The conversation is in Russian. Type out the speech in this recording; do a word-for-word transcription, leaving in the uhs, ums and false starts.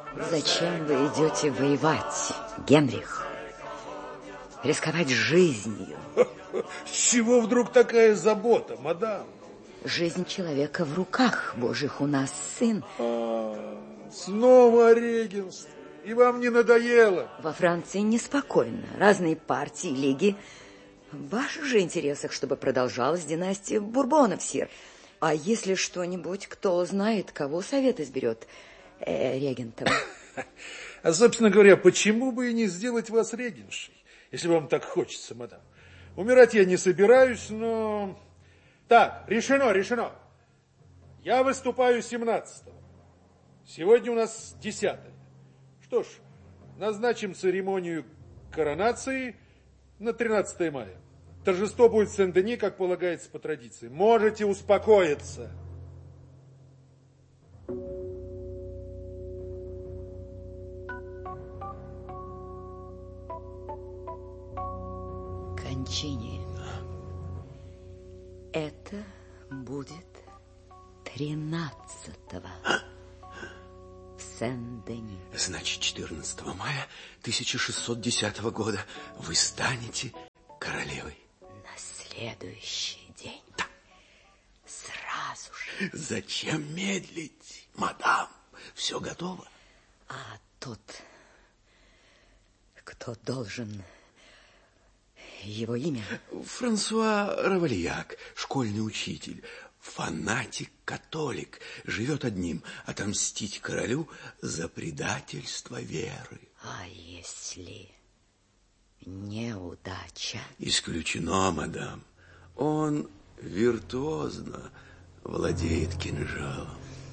Зачем вы идете воевать, Генрих? Рисковать жизнью? С чего вдруг такая забота, мадам? Жизнь человека в руках Божьих. У нас сын. А, снова регенство. И вам не надоело? Во Франции неспокойно. Разные партии, лиги. В ваших же интересах, чтобы продолжалась династия Бурбонов, сир. А если что-нибудь, кто знает, кого совет изберет э, регентом? А, собственно говоря, почему бы и не сделать вас регеншей, если вам так хочется, мадам? Умирать я не собираюсь, но... Так, решено, решено. Я выступаю семнадцатого. Сегодня у нас десятое. Что ж, назначим церемонию коронации на тринадцатое мая. Торжество будет в Сен-Дени, как полагается по традиции. Можете успокоиться. Кончине. Это будет тринадцатого в Сен-Дени. Значит, четырнадцатого мая тысяча шестьсот десятого года вы станете королевой. На следующий день. Да. Сразу же. Зачем медлить, мадам? Все готово. А тот, кто должен... Его имя? Франсуа Равальяк, школьный учитель, фанатик-католик, живет одним: отомстить королю за предательство веры. А если неудача? Исключено, мадам. Он виртуозно владеет кинжалом.